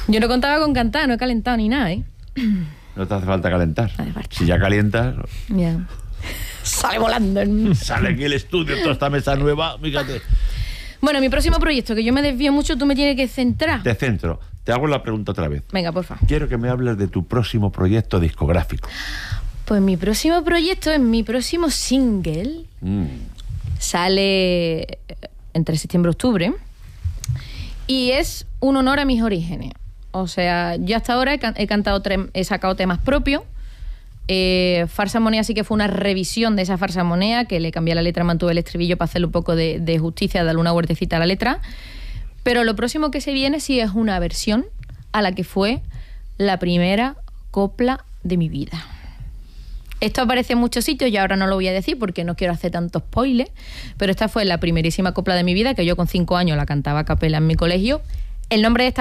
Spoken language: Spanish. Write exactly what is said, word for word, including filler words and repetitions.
Yo no contaba con cantar, no he calentado ni nada, ¿eh? No te hace falta calentar. No hace falta. Si ya calientas... Ya. Sale volando. El... Sale aquí el estudio, toda esta mesa nueva, fíjate. Bueno, mi próximo proyecto, que yo me desvío mucho, tú me tienes que centrar. Te centro. Te hago la pregunta otra vez. Venga, porfa. Quiero que me hables de tu próximo proyecto discográfico. Pues mi próximo proyecto es mi próximo single. Mm. Sale entre septiembre y octubre. Y es un honor a mis orígenes. O sea, yo hasta ahora he, can- he cantado, tre- he sacado temas propios. Eh, Farsa Monea sí que fue una revisión de esa Farsa Monea, que le cambié la letra, mantuve el estribillo para hacerle un poco de, de justicia, darle una huertecita a la letra. Pero lo próximo que se viene sí es una versión a la que fue la primera copla de mi vida. Esto aparece en muchos sitios y ahora no lo voy a decir porque no quiero hacer tanto spoiler, pero esta fue la primerísima copla de mi vida, que yo con cinco años la cantaba a capela en mi colegio. El nombre de esta